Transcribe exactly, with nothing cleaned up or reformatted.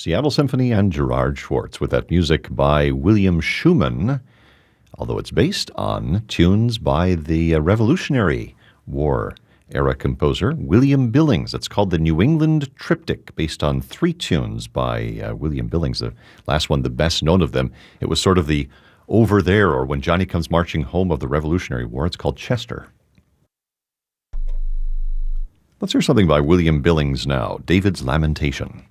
Seattle Symphony and Gerard Schwartz with that music by William Schumann, although it's based on tunes by the uh, Revolutionary War era composer William Billings. It's called the New England Triptych, based on three tunes by uh, William Billings. The last one, the best known of them, it was sort of the Over There, or When Johnny Comes Marching Home of the Revolutionary War. It's called Chester. Let's hear something by William Billings now, David's Lamentation.